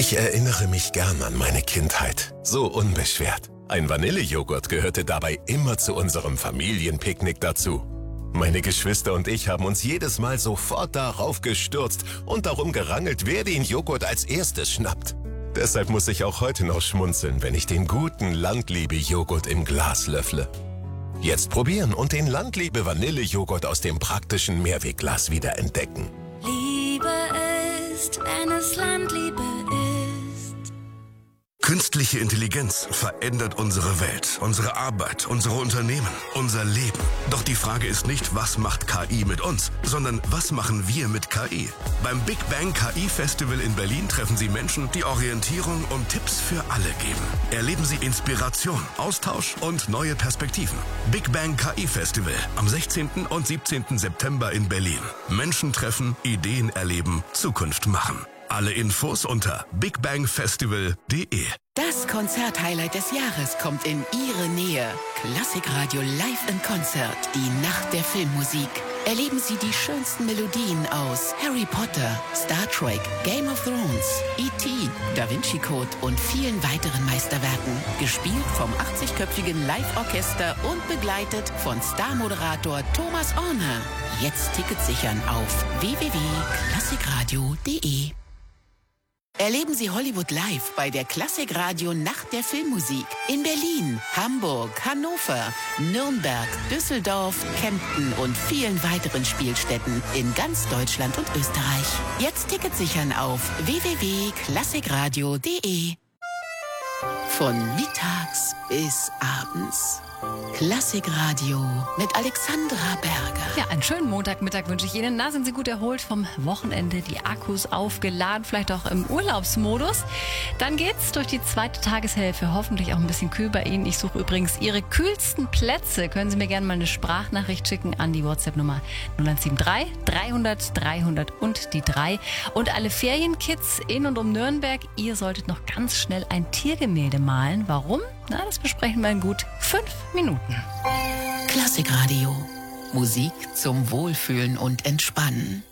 Ich erinnere mich gern an meine Kindheit. So unbeschwert. Ein Vanillejoghurt gehörte dabei immer zu unserem Familienpicknick dazu. Meine Geschwister und ich haben uns jedes Mal sofort darauf gestürzt und darum gerangelt, wer den Joghurt als erstes schnappt. Deshalb muss ich auch heute noch schmunzeln, wenn ich den guten Landliebe-Joghurt im Glas löffle. Jetzt probieren und den Landliebe-Vanillejoghurt aus dem praktischen Mehrwegglas wieder entdecken. Liebe ist, wenn es Landliebe ist. Künstliche Intelligenz verändert unsere Welt, unsere Arbeit, unsere Unternehmen, unser Leben. Doch die Frage ist nicht, was macht KI mit uns, sondern was machen wir mit KI? Beim Big Bang KI Festival in Berlin treffen Sie Menschen, die Orientierung und Tipps für alle geben. Erleben Sie Inspiration, Austausch und neue Perspektiven. Big Bang KI Festival am 16. und 17. September in Berlin. Menschen treffen, Ideen erleben, Zukunft machen. Alle Infos unter bigbangfestival.de. Das Konzerthighlight des Jahres kommt in Ihre Nähe. Klassikradio Live in Konzert, die Nacht der Filmmusik. Erleben Sie die schönsten Melodien aus Harry Potter, Star Trek, Game of Thrones, E.T., Da Vinci Code und vielen weiteren Meisterwerken. Gespielt vom 80-köpfigen Live-Orchester und begleitet von Star-Moderator Thomas Orner. Jetzt Tickets sichern auf www.klassikradio.de. Erleben Sie Hollywood live bei der Klassikradio Nacht der Filmmusik in Berlin, Hamburg, Hannover, Nürnberg, Düsseldorf, Kempten und vielen weiteren Spielstätten in ganz Deutschland und Österreich. Jetzt Tickets sichern auf www.klassikradio.de. Von mittags bis abends. Klassikradio mit Alexandra Berger. Ja, einen schönen Montagmittag wünsche ich Ihnen. Na, sind Sie gut erholt vom Wochenende, die Akkus aufgeladen, vielleicht auch im Urlaubsmodus? Dann geht's durch die zweite Tageshälfte, hoffentlich auch ein bisschen kühl bei Ihnen. Ich suche übrigens Ihre kühlsten Plätze. Können Sie mir gerne mal eine Sprachnachricht schicken an die WhatsApp-Nummer 0173 300 300 und die 3. Und alle Ferienkids in und um Nürnberg, ihr solltet noch ganz schnell ein Tiergemälde malen. Warum? Na, das besprechen wir in gut 5 Minuten. Klassikradio. Musik zum Wohlfühlen und Entspannen.